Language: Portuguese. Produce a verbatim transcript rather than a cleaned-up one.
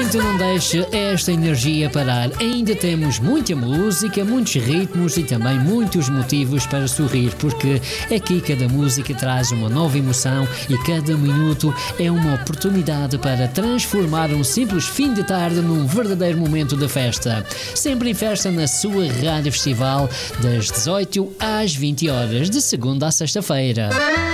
Portanto, não deixe esta energia parar. Ainda temos muita música, muitos ritmos e também muitos motivos para sorrir, porque aqui cada música traz uma nova emoção e cada minuto é uma oportunidade para transformar um simples fim de tarde num verdadeiro momento de festa. Sempre em festa na sua Rádio Festival, das dezoito às vinte horas, de segunda a sexta-feira.